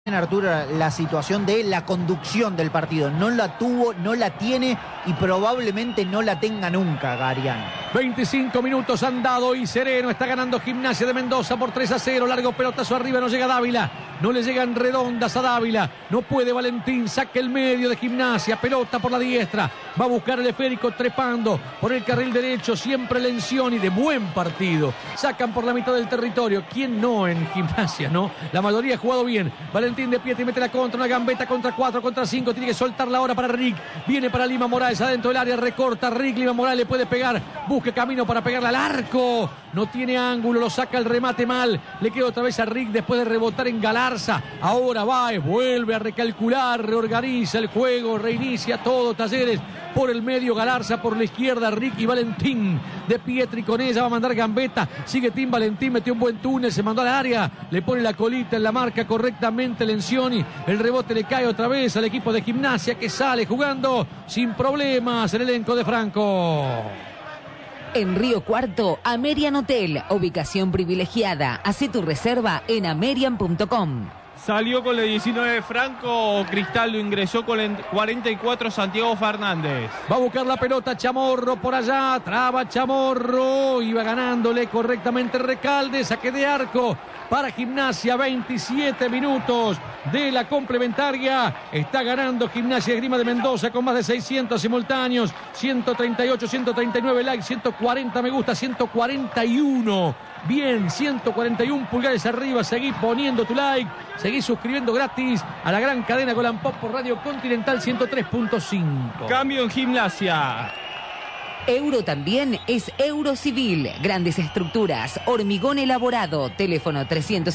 Arturo, la situación de la conducción del partido. No la tuvo, no la tiene y probablemente no la tenga nunca, Gariano. 25 minutos han dado y sereno. Está ganando Gimnasia de Mendoza por 3-0. Largo pelotazo arriba, no llega Dávila. No le llegan redondas a Dávila. No puede Valentín. Saca el medio de Gimnasia. Pelota por la diestra. Va a buscar el esférico trepando por el carril derecho. Siempre Lencioni de buen partido. Sacan por la mitad del territorio. ¿Quién no en Gimnasia, no? La mayoría ha jugado bien. Valentín de Pietri mete la contra. Una gambeta contra 4, contra 5. Tiene que soltarla ahora para Rick. Viene para Lima Morales adentro del área. Recorta Rick. Lima Morales le puede pegar. Busca camino para pegarle al arco. No tiene ángulo. Lo saca el remate mal. Le queda otra vez a Rick después de rebotar en Galarza. Ahora Báez vuelve a recalcular. Reorganiza el juego. Reinicia todo Talleres. Por el medio Galarza, por la izquierda Ricky Valentín de Pietri con ella, va a mandar gambeta, sigue Tim Valentín, metió un buen túnel, se mandó al área, le pone la colita en la marca correctamente Lencioni, el rebote le cae otra vez al equipo de Gimnasia que sale jugando sin problemas el elenco de Franco. En Río Cuarto, Amerian Hotel, ubicación privilegiada. Hacé tu reserva en amerian.com. Salió con la 19 Franco, Cristaldo ingresó con el 44 Santiago Fernández. Va a buscar la pelota Chamorro por allá, traba Chamorro, iba ganándole correctamente Recalde, saque de arco para Gimnasia, 27 minutos de la complementaria. Está ganando Gimnasia Esgrima de Mendoza con más de 600 simultáneos, 138, 139 likes, 140 me gusta, 141. Bien, 141 pulgares arriba. Seguí poniendo tu like, seguí suscribiendo gratis a la gran cadena Golan Pop por Radio Continental 103.5. Cambio en Gimnasia. Euro también es Eurocivil. Grandes estructuras, hormigón elaborado. Teléfono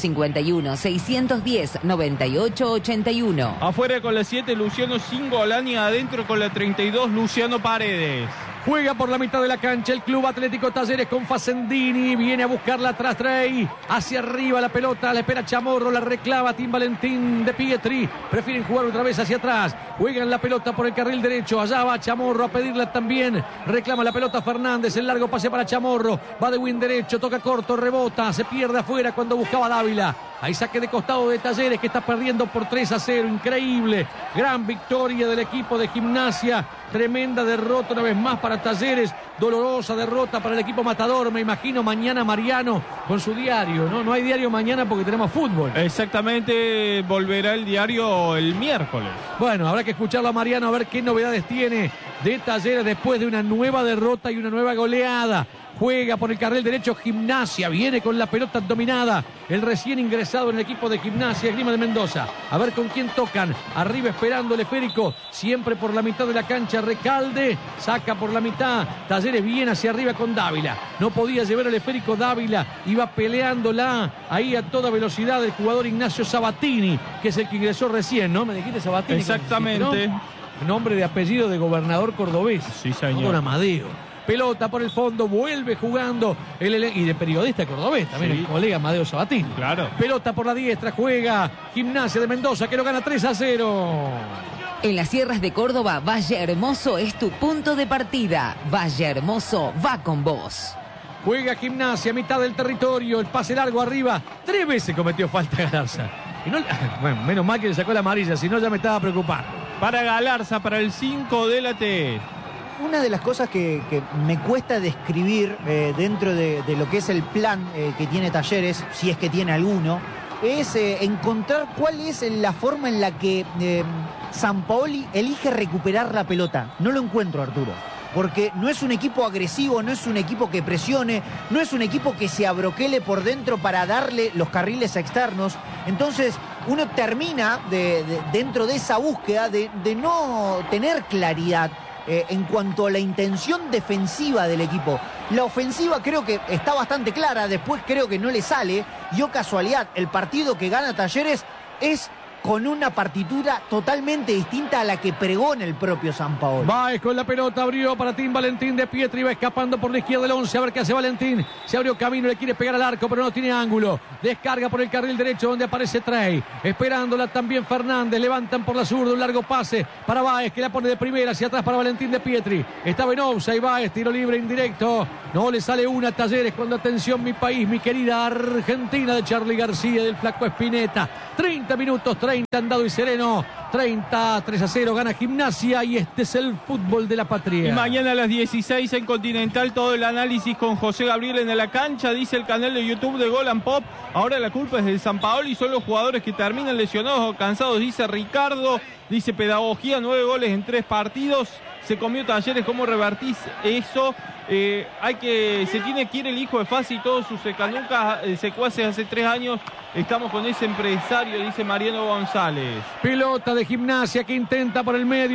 351-610-9881. Afuera con la 7 Luciano Cingolani, adentro con la 32 Luciano Paredes. Juega por la mitad de la cancha el Club Atlético Talleres con Facendini. Viene a buscarla atrás Trey. Hacia arriba la pelota. La espera Chamorro. La reclama Tim Valentín de Pietri. Prefieren jugar otra vez hacia atrás. Juegan la pelota por el carril derecho. Allá va Chamorro a pedirla también. Reclama la pelota Fernández. El largo pase para Chamorro. Va de win derecho. Toca corto. Rebota. Se pierde afuera cuando buscaba Dávila. Hay saque de costado de Talleres que está perdiendo por 3-0. Increíble. Gran victoria del equipo de Gimnasia. Tremenda derrota una vez más para Talleres. Dolorosa derrota para el equipo matador. Me imagino mañana Mariano con su diario. No hay diario mañana porque tenemos fútbol. Exactamente, volverá el diario el miércoles. Bueno, habrá que escucharlo a Mariano a ver qué novedades tiene de Talleres después de una nueva derrota y una nueva goleada. Juega por el carril derecho Gimnasia, viene con la pelota dominada el recién ingresado en el equipo de Gimnasia Esgrima de Mendoza. A ver con quién tocan, arriba esperando el esférico, siempre por la mitad de la cancha Recalde, saca por la mitad, Talleres viene hacia arriba con Dávila, no podía llevar el esférico Dávila, iba peleándola ahí a toda velocidad el jugador Ignacio Sabatini, que es el que ingresó recién, ¿no? ¿Me dijiste Sabatini? Exactamente. ¿No? Nombre de apellido de gobernador cordobés. Sí, señor. Don Amadeo. Pelota por el fondo, vuelve jugando y de periodista cordobés también, sí. El colega Amadeo Sabatini. Claro. Pelota por la diestra, juega Gimnasia de Mendoza que lo gana 3-0. En las sierras de Córdoba, Valle Hermoso es tu punto de partida. Valle Hermoso va con vos. Juega Gimnasia, mitad del territorio, el pase largo arriba. 3 veces cometió falta Galarza. Y no, bueno, menos mal que le sacó la amarilla, si no ya me estaba preocupando. Para Galarza, para el 5 de la T. Una de las cosas que me cuesta describir dentro de lo que es el plan que tiene Talleres, si es que tiene alguno, es encontrar cuál es la forma en la que Sampaoli elige recuperar la pelota. No lo encuentro, Arturo. Porque no es un equipo agresivo, no es un equipo que presione, no es un equipo que se abroquele por dentro para darle los carriles externos. Entonces uno termina dentro de esa búsqueda de no tener claridad en cuanto a la intención defensiva del equipo. La ofensiva creo que está bastante clara, después creo que no le sale. Y oh casualidad, el partido que gana Talleres es con una partitura totalmente distinta a la que pregona el propio Sampaoli. Báez con la pelota, abrió para Tim Valentín de Pietri, va escapando por la izquierda del 11, a ver qué hace Valentín, se abrió camino, le quiere pegar al arco, pero no tiene ángulo, descarga por el carril derecho donde aparece Trey, esperándola también Fernández, levantan por la zurda, un largo pase para Báez, que la pone de primera, hacia atrás para Valentín de Pietri, estaba en offside, Báez, tiro libre indirecto, no le sale una a Talleres, cuando atención mi país, mi querida Argentina de Charly García, del flaco Spinetta, 30 minutos, 30 20 Andado y Sereno, 30, 3-0 gana Gimnasia y este es el fútbol de la patria. Y mañana a las 16 en Continental todo el análisis con José Gabriel en la cancha, dice el canal de YouTube de Gol and Pop. Ahora la culpa es del Sampaoli y son los jugadores que terminan lesionados o cansados, dice Ricardo. Dice pedagogía, 9 goles en 3 partidos. Se comió Talleres, ¿cómo revertís eso? Se tiene que ir el hijo de Fasi y todos sus secanucas, secuaces hace 3 años. Estamos con ese empresario, dice Mariano González. Pelota de Gimnasia que intenta por el medio.